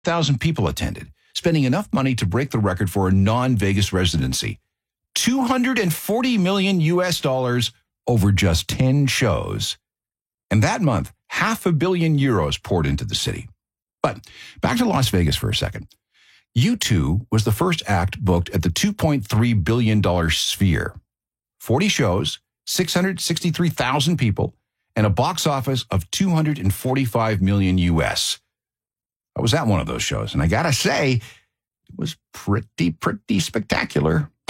1,000 people attended, spending enough money to break the record for a non-Vegas residency. $240 million US over just 10 shows. And that month, €500 million poured into the city. But back to Las Vegas for a second. U2 was the first act booked at the $2.3 billion Sphere. 40 shows, 663,000 people, and a box office of $245 million US. I was at one of those shows, and I gotta say, it was pretty spectacular.